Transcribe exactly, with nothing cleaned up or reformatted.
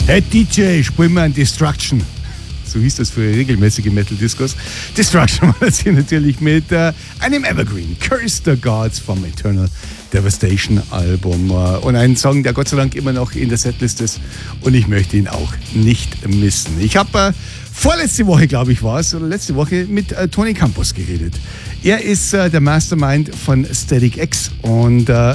Hey D J, spiel mal ein Destruction. So hieß das für regelmäßige Metal-Discos. Destruction war das hier natürlich mit äh, einem Evergreen, Curse the Gods vom Eternal Devastation Album. Und einen Song, der Gott sei Dank immer noch in der Setlist ist. Und ich möchte ihn auch nicht missen. Ich habe äh, vorletzte Woche, glaube ich, war es, oder letzte Woche mit äh, Tony Campos geredet. Er ist äh, der Mastermind von Static X und äh,